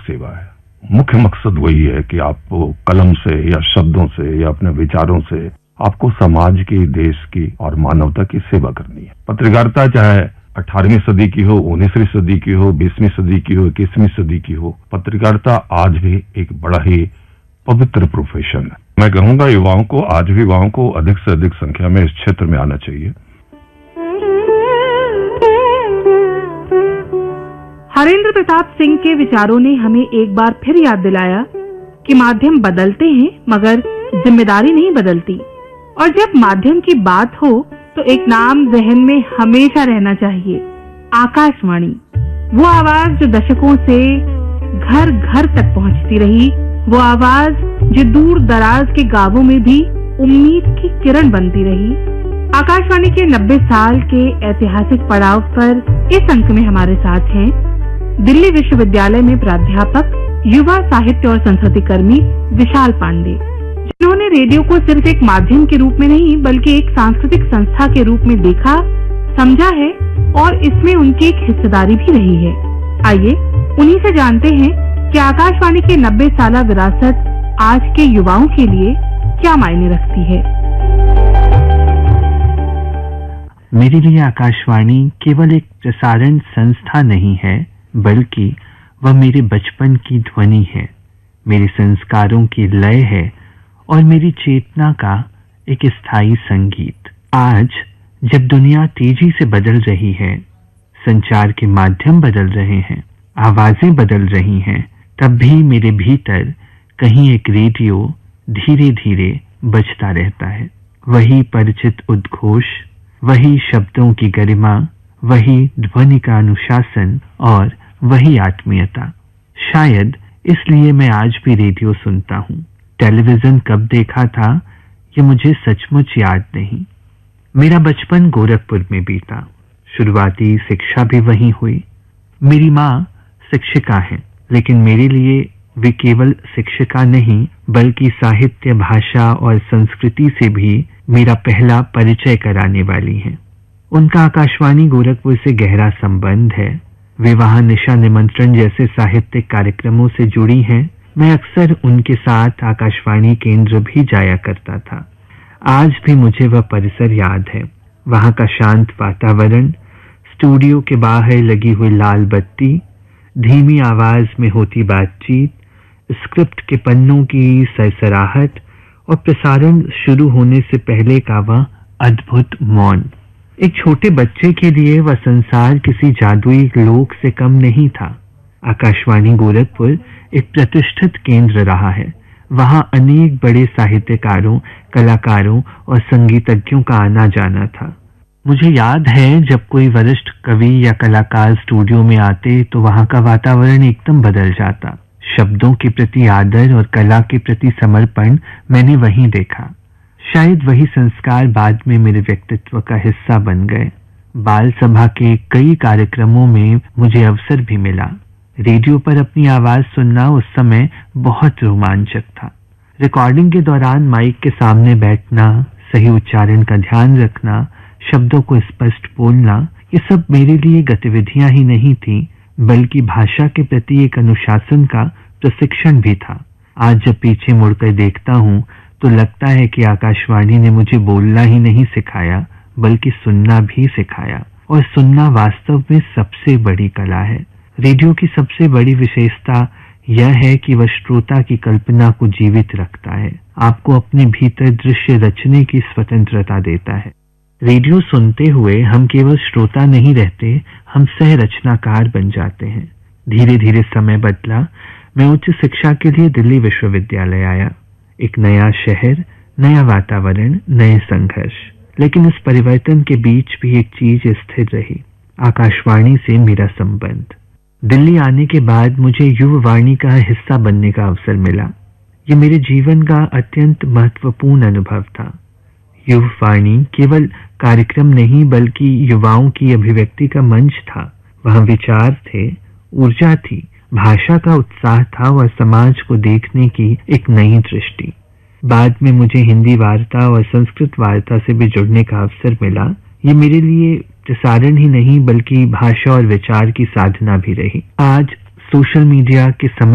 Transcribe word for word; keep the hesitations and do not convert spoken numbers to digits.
सेवा है। मुख्य मकसद वही है कि आपको कलम से या शब्दों से या अपने विचारों से आपको समाज की, देश की और मानवता की सेवा करनी है। पत्रकारिता चाहे अठारहवीं सदी की हो, उन्नीसवीं सदी की हो, बीसवीं सदी की हो, इक्कीसवीं सदी की हो, पत्रकारिता आज भी एक बड़ा ही पवित्र प्रोफेशन है। मैं कहूंगा युवाओं को, आज भी युवाओं को अधिक से अधिक संख्या में इस क्षेत्र में आना चाहिए। हरेंद्र प्रताप सिंह के विचारों ने हमें एक बार फिर याद दिलाया कि माध्यम बदलते हैं मगर जिम्मेदारी नहीं बदलती। और जब माध्यम की बात हो तो एक नाम जहन में हमेशा रहना चाहिए, आकाशवाणी। वो आवाज जो दशकों से घर घर तक पहुंचती रही, वो आवाज जो दूर दराज के गांवों में भी उम्मीद की किरण बनती रही। आकाशवाणी के नब्बे साल के ऐतिहासिक पड़ाव पर इस अंक में हमारे साथ हैं दिल्ली विश्वविद्यालय में प्राध्यापक, युवा साहित्य और संस्कृति कर्मी विशाल पांडे, जिन्होंने रेडियो को सिर्फ एक माध्यम के रूप में नहीं बल्कि एक सांस्कृतिक संस्था के रूप में देखा, समझा है और इसमें उनकी एक हिस्सेदारी भी रही है। आइए उन्हीं से जानते हैं कि आकाशवाणी की नब्बे साला विरासत आज के युवाओं के लिए क्या मायने रखती है। मेरे लिए आकाशवाणी केवल एक प्रसारण संस्था नहीं है, बल्कि वह मेरे बचपन की ध्वनि है, मेरे संस्कारों की लय है और मेरी चेतना का एक स्थायी संगीत। आज जब दुनिया तेजी से बदल रही है, संचार के माध्यम बदल रहे हैं, आवाजें बदल रही हैं, तब भी मेरे भीतर कहीं एक रेडियो धीरे धीरे बजता रहता है। वही परिचित उद्घोष, वही शब्दों की गरिमा, वही ध्वनि का अनुशासन और वही आत्मीयता। शायद इसलिए मैं आज भी रेडियो सुनता हूँ। टेलीविजन कब देखा था ये मुझे सचमुच याद नहीं। मेरा बचपन गोरखपुर में बीता, शुरुआती शिक्षा भी वहीं हुई। मेरी माँ शिक्षिका है, लेकिन मेरे लिए वे केवल शिक्षिका नहीं बल्कि साहित्य, भाषा और संस्कृति से भी मेरा पहला परिचय कराने वाली हैं। उनका आकाशवाणी गोरखपुर से गहरा संबंध है। वे वहां निशा निमंत्रण जैसे साहित्यिक कार्यक्रमों से जुड़ी हैं। मैं अक्सर उनके साथ आकाशवाणी केंद्र भी जाया करता था। आज भी मुझे वह परिसर याद है। वहां का शांत वातावरण, स्टूडियो के बाहर लगी हुई लाल बत्ती, धीमी आवाज में होती बातचीत, स्क्रिप्ट के पन्नों की सरसराहट और प्रसारण शुरू होने से पहले का वह अद्भुत मौन। एक छोटे बच्चे के लिए वह संसार किसी जादुई लोक से कम नहीं था। आकाशवाणी गोरखपुर एक प्रतिष्ठित केंद्र रहा है। वहां अनेक बड़े साहित्यकारों, कलाकारों और संगीतज्ञों का आना जाना था। मुझे याद है जब कोई वरिष्ठ कवि या कलाकार स्टूडियो में आते तो वहां का वातावरण एकदम बदल जाता। शब्दों के प्रति आदर और कला के प्रति समर्पण मैंने वहीं देखा। शायद वही संस्कार बाद में मेरे व्यक्तित्व का हिस्सा बन गए। बाल सभा के कई कार्यक्रमों में मुझे अवसर भी मिला। रेडियो पर अपनी आवाज सुनना उस समय बहुत रोमांचक था। रिकॉर्डिंग के दौरान माइक के सामने बैठना, सही उच्चारण का ध्यान रखना, शब्दों को स्पष्ट बोलना, ये सब मेरे लिए गतिविधियां ही नहीं थी बल्कि भाषा के प्रति एक अनुशासन का प्रशिक्षण भी था। आज जब पीछे मुड़कर देखता हूं तो लगता है कि आकाशवाणी ने मुझे बोलना ही नहीं सिखाया बल्कि सुनना भी सिखाया, और सुनना वास्तव में सबसे बड़ी कला है। रेडियो की सबसे बड़ी विशेषता यह है कि वह श्रोता की कल्पना को जीवित रखता है, आपको अपने भीतर दृश्य रचने की स्वतंत्रता देता है। रेडियो सुनते हुए हम केवल श्रोता नहीं रहते, हम सह रचनाकार बन जाते हैं। धीरे धीरे समय बदला। मैं उच्च शिक्षा के लिए दिल्ली विश्वविद्यालय आया। एक नया शहर, नया वातावरण, नए संघर्ष। लेकिन इस परिवर्तन के बीच भी एक चीज स्थिर रही, आकाशवाणी से मेरा संबंध। दिल्ली आने के बाद मुझे युववाणी का हिस्सा बनने का अवसर मिला। ये मेरे जीवन का अत्यंत महत्वपूर्ण अनुभव था। युववाणी केवल कार्यक्रम नहीं बल्कि युवाओं की अभिव्यक्ति का मंच था। वहां विचार थे, ऊर्जा थी, भाषा का उत्साह था और समाज को देखने की एक नई दृष्टि। बाद में मुझे हिंदी वार्ता और संस्कृत वार्ता से भी जुड़ने का अवसर मिला। ये मेरे लिए प्रसारण ही नहीं बल्कि भाषा और विचार की साधना भी रही। आज सोशल मीडिया के समय